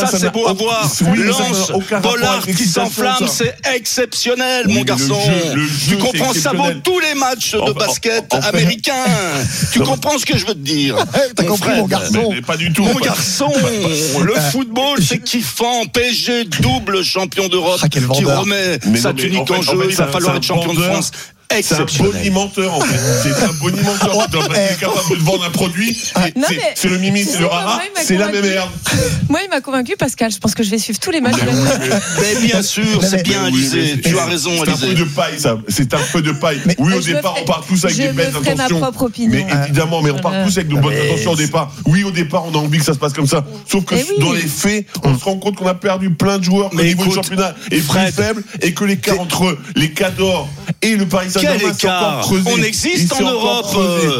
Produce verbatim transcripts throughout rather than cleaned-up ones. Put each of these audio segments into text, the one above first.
ça, ça c'est beau à voir. Oui, Lance, Bollard qui s'enflamme, c'est exceptionnel, oui, mon garçon. Le jeu, le jeu, tu comprends, ça vaut tous les matchs de oh, basket oh, oh, américains. Tu non, comprends ce que je veux te dire. T'as compris, Fred, mon garçon. Mais, mais pas du tout. Mon garçon, le football, c'est kiffant. P S G, double champion d'Europe, ah, qui remet mais sa non, tunique en, en jeu. Il va falloir être champion de France. C'est un bonimenteur en fait. C'est un bonimenteur. Ouais, il est capable de vendre un produit. Non, c'est, c'est le mimi, c'est le rara. C'est la même merde. Moi, il m'a convaincu, Pascal. Je pense que je vais suivre tous les matchs. Mais bien sûr, c'est bien, Alizé. Tu as raison, Alizé. C'est un peu de paille, ça. C'est un peu de paille. Oui, au départ, on part tous avec des belles intentions. Mais évidemment, mais on part tous avec de bonnes intentions au départ. Oui, au départ, on a envie que ça se passe comme ça. Sauf que dans les faits, on se rend compte qu'on a perdu plein de joueurs. Le niveau du championnat est plus faible et que l'écart entre les Cadors et le Paris Saint-Germain. Quel écart ? On existe en Europe.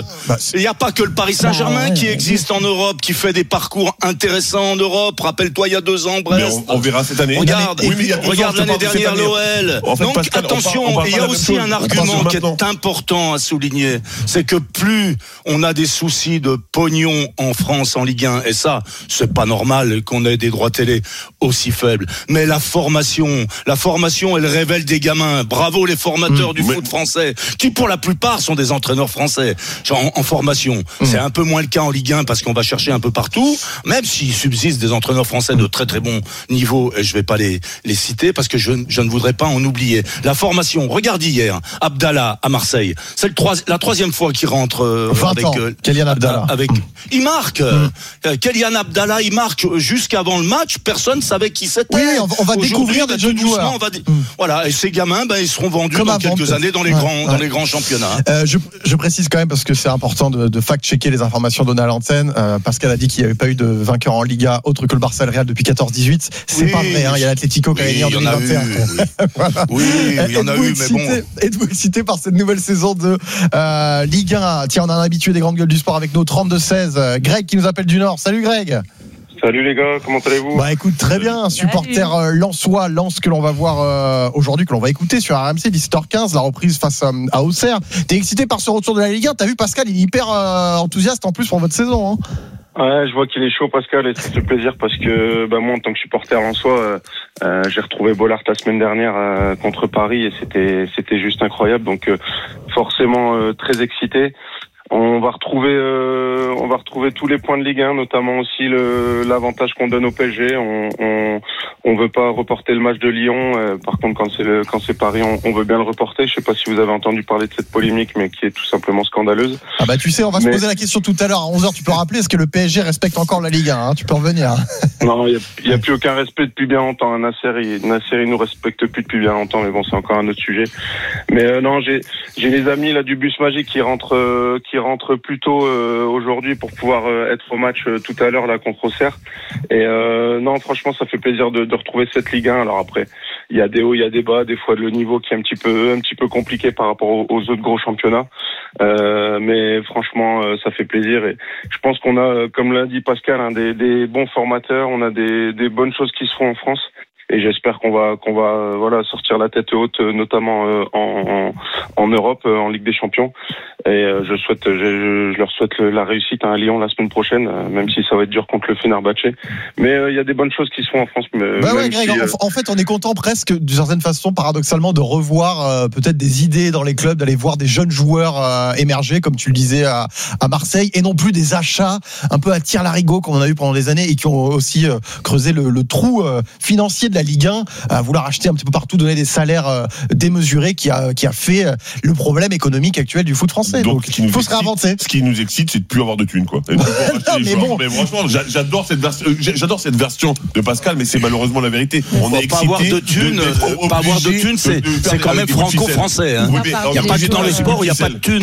Il n'y a pas que le Paris Saint-Germain qui existe en Europe, qui fait des parcours intéressants en Europe. Rappelle-toi, il y a deux ans, Brest. On, on verra cette année. Regarde, oui, mais regarde l'année dernière l'O L. En fait, donc Pascal, attention, on parle, on parle il y a aussi un argument qui est important à souligner. C'est que plus on a des soucis de pognon en France en Ligue un, et ça, c'est pas normal qu'on ait des droits télé aussi faibles. Mais la formation, la formation, elle révèle des gamins. Bravo les formateurs mmh, du mais... foot français, qui pour la plupart sont des entraîneurs français en, en formation. Mmh. C'est un peu moins le cas en Ligue un parce qu'on va chercher un peu partout, même s'il subsiste des entraîneurs français de très très bon niveau, et je vais pas les, les citer parce que je, je ne voudrais pas en oublier. La formation, regarde hier, Abdallah à Marseille, c'est le trois, la troisième fois qu'il rentre euh, avec euh, Kylian Abdallah. Avec, mmh. Il marque. Mmh. Euh, Kylian Abdallah, il marque jusqu'avant le match, personne savait qui c'était. Oui, on va, on va découvrir des jeunes joueurs. On va dé... mmh. Voilà, et ces gamins, ben, ils seront vendus Comme dans quelques vente. années dans les ouais, grands, ouais. dans les grands championnats. Euh, je, je précise quand même parce que c'est important de, de fact-checker les informations données à l'antenne. Euh, Pascal a dit qu'il n'y avait pas eu de vainqueur en Liga autre que le Barça et le Real depuis quatorze dix-huit. C'est oui, pas vrai. Hein. Il y a l'Atlético qui a gagné en deux mille vingt et un. Oui, voilà. oui il y en a eu, mais bon. Êtes-vous excité par cette nouvelle saison de euh, Ligue un ? Tiens, on a un habitué des grandes gueules du sport avec nos trente-deux seize. Greg qui nous appelle du Nord. Salut Greg. Salut les gars, comment allez-vous ? Bah écoute, très bien, supporter euh, lensois, Lens que l'on va voir euh, aujourd'hui, que l'on va écouter sur R M C, dix-sept heures quinze, la reprise face euh, à Auxerre. T'es excité par ce retour de la Ligue un ? T'as vu Pascal, il est hyper euh, enthousiaste en plus pour votre saison. Hein. Ouais, je vois qu'il est chaud Pascal et ça fait plaisir parce que bah, moi en tant que supporter lensois, euh, euh, j'ai retrouvé Bollard la semaine dernière euh, contre Paris et c'était c'était juste incroyable, donc euh, forcément euh, très excité. On va retrouver, euh, on va retrouver tous les points de Ligue un, notamment aussi le, l'avantage qu'on donne au P S G. On, on, on veut pas reporter le match de Lyon. Euh, par contre, quand c'est le, quand c'est Paris, on, on veut bien le reporter. Je sais pas si vous avez entendu parler de cette polémique, mais qui est tout simplement scandaleuse. Ah bah tu sais, on va mais... se poser la question tout à l'heure à onze heures. Tu peux rappeler, est-ce que le P S G respecte encore la Ligue un, hein ? Tu peux revenir. Non, il y, y a plus aucun respect depuis bien longtemps. Nasser, il, Nasser, il nous respecte plus depuis bien longtemps, mais bon, c'est encore un autre sujet. Mais euh, non, j'ai, j'ai les amis là du bus magique qui rentrent, euh, qui rentre plus tôt euh, aujourd'hui pour pouvoir euh, être au match euh, tout à l'heure là contre Auxerre. Et euh, non, franchement, ça fait plaisir de, de retrouver cette Ligue un. Alors après, il y a des hauts, il y a des bas, des fois le niveau qui est un petit peu, un petit peu compliqué par rapport aux, aux autres gros championnats. Euh, mais franchement, euh, ça fait plaisir. Et je pense qu'on a, comme l'a dit Pascal, hein, des, des bons formateurs. On a des, des bonnes choses qui se font en France. Et j'espère qu'on va qu'on va euh, voilà sortir la tête haute, euh, notamment euh, en, en en Europe, euh, en Ligue des Champions. Et euh, je souhaite, je, je leur souhaite le, la réussite à Lyon la semaine prochaine, euh, même si ça va être dur contre le Fenerbahçe. Mais il euh, y a des bonnes choses qui se font en France. Mais, bah ouais, Greg, si, euh... en, en fait, on est content presque d'une certaine façon, paradoxalement, de revoir euh, peut-être des idées dans les clubs, d'aller voir des jeunes joueurs euh, émerger, comme tu le disais à, à Marseille, et non plus des achats un peu à tire-larigot qu'on a eu pendant des années et qui ont aussi euh, creusé le, le trou euh, financier de la Ligue un, à vouloir acheter un petit peu partout, donner des salaires euh, démesurés, qui a qui a fait euh, le problème économique actuel du foot français. Donc, Donc il faut se réinventer. Ce qui nous excite, c'est de plus avoir de thunes, quoi. Et de non, mais, bon. mais franchement, j'adore cette version, j'adore cette version de Pascal, mais c'est malheureusement la vérité. On est excité. Pas avoir de thunes, de, pas avoir de thunes, c'est, de, de c'est quand même franco-français. Hein. Il n'y a pas que dans le sport où il n'y a pas de thunes.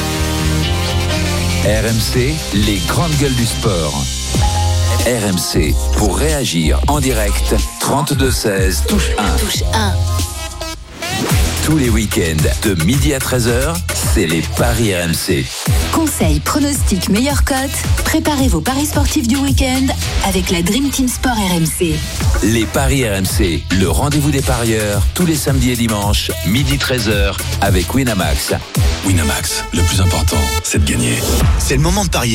Hein. R M C, les grandes gueules du sport. R M C, pour réagir en direct, trente-deux seize, touche un. Touche un. Tous les week-ends, de midi à treize heures, c'est les paris R M C. Conseils, pronostics, meilleures cotes. Préparez vos paris sportifs du week-end avec la Dream Team Sport R M C. Les paris R M C, le rendez-vous des parieurs, tous les samedis et dimanches, midi treize heures, avec Winamax. Winamax, le plus important, c'est de gagner. C'est le moment de parier.